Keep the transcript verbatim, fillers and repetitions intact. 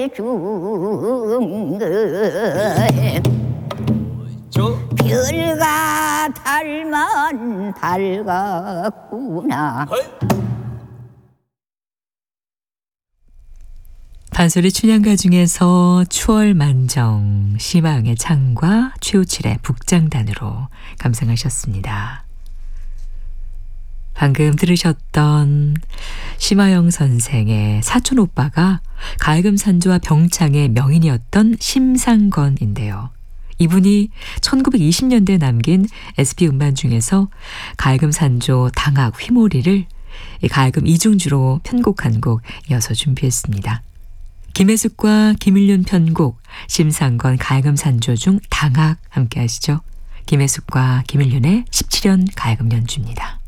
중거에 저 별과 달만 밝았구나. 어이? 판소리 춘향가 중에서 추월만정, 시마영의 창과 최우칠의 북장단으로 감상하셨습니다. 방금 들으셨던 심하영 선생의 사촌 오빠가 가야금산조와 병창의 명인이었던 심상건인데요. 이분이 천구백이십 년대에 남긴 에스피 음반 중에서 가야금산조 당학 휘모리를 가야금 이중주로 편곡한 곡 이어서 준비했습니다. 김혜숙과 김일륜 편곡, 심상건 가야금산조 중 당학 함께 하시죠. 김혜숙과 김일륜의 십칠 연 가야금 연주입니다.